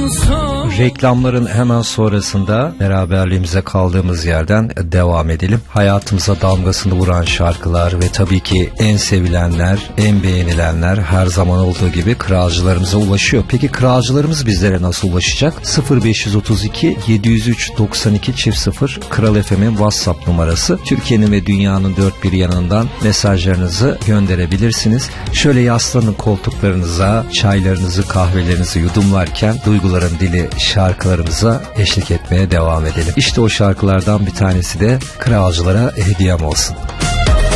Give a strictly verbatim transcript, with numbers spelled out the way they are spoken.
Reklamların hemen sonrasında beraberliğimize kaldığımız yerden devam edelim. Hayatımıza damgasını vuran şarkılar ve tabii ki en sevilenler, en beğenilenler her zaman olduğu gibi kralcılarımıza ulaşıyor. Peki kralcılarımız bizlere nasıl ulaşacak? sıfır beş otuz iki yedi yüz üç doksan iki çift sıfır Kral F M'in WhatsApp numarası. Türkiye'nin ve dünyanın dört bir yanından mesajlarınızı gönderebilirsiniz. Şöyle yaslanın koltuklarınıza, çaylarınızı, kahvelerinizi yudumlarken duyguların dili şarkılarımıza eşlik etmeye devam edelim. İşte o şarkılardan bir tanesi de kralcılara hediyem olsun.